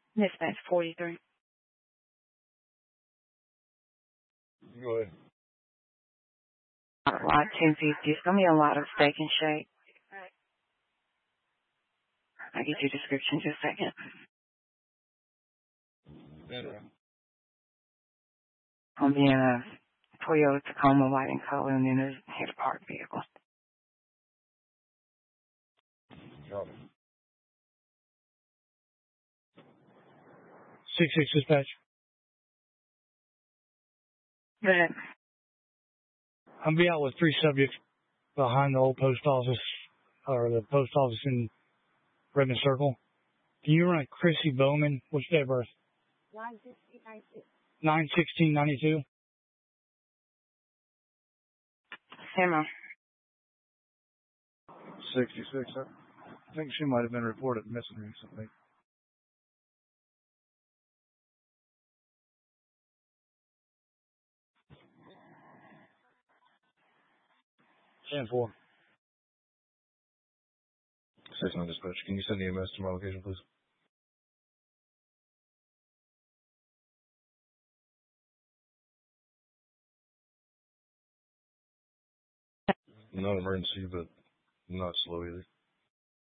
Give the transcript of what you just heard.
Dispatch 43. Go ahead. Lot 1050. It's going to be a lot of steak and shake. I'll get your description in just a second. Better. I'll be in a Toyota Tacoma white in color, and then there's a parked vehicle. Got it. 6-6 dispatch. Go ahead. I'll be out with 3 subjects behind the old post office, or the post office in Redmond Circle. Can you run a Chrissy Bowman? What's your date of birth? 9/16/92. Hammer. 66. I think she might have been reported missing recently. 10-4. 6-9 dispatch. Can you send EMS to my location, please? Not emergency, but not slow either.